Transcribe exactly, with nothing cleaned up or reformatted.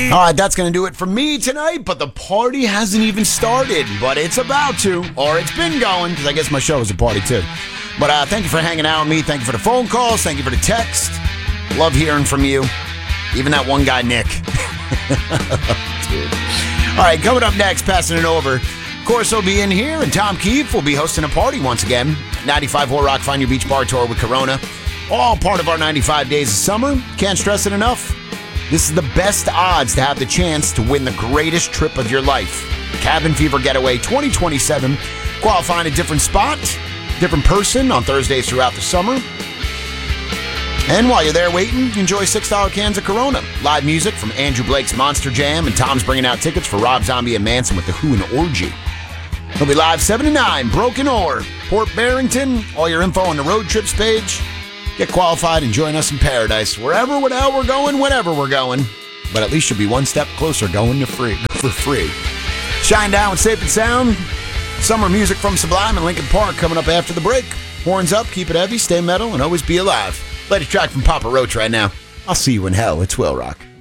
All right, that's going to do it for me tonight, but the party hasn't even started, but it's about to, or it's been going, because I guess my show is a party too. But uh, thank you for hanging out with me. Thank you for the phone calls. Thank you for the text. Love hearing from you. Even that one guy, Nick. Dude. All right, coming up next, passing it over. Corso will be in here, and Tom Keefe will be hosting a party once again. ninety-five Horror Rock Find Your Beach Bar Tour with Corona. All part of our ninety-five Days of Summer. Can't stress it enough. This is the best odds to have the chance to win the greatest trip of your life. Cabin Fever Getaway twenty twenty-seven. Qualifying a different spot, different person on Thursdays throughout the summer. And while you're there waiting, enjoy six dollar cans of Corona. Live music from Andrew Blake's Monster Jam, and Tom's bringing out tickets for Rob Zombie and Manson with the Who and Orgy. He'll be live seven to nine, Broken Oar, Port Barrington. All your info on the road trips page. Get qualified and join us in paradise. Wherever, whenever we're going, whenever we're going. But at least you'll be one step closer going to free for free. Shine Down with Safe and Sound. Summer music from Sublime and Linkin Park coming up after the break. Horns up, keep it heavy, stay metal, and always be alive. Latest track from Papa Roach right now. I'll see you in hell. It's Will Rock.